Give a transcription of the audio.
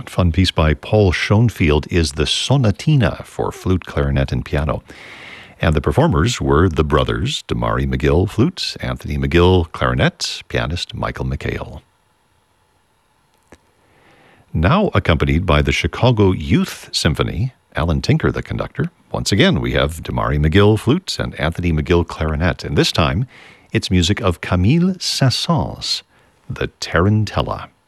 fun piece by Paul Schoenfield is the Sonatina for flute, clarinet, and piano. And the performers were the brothers, Damari McGill, flute, Anthony McGill, clarinet, pianist Michael McHale. Now accompanied by the Chicago Youth Symphony, Alan Tinker, the conductor. Once again, we have Damari McGill, flute, and Anthony McGill, clarinet. And this time, it's music of Camille Saint-Saëns, the Tarantella.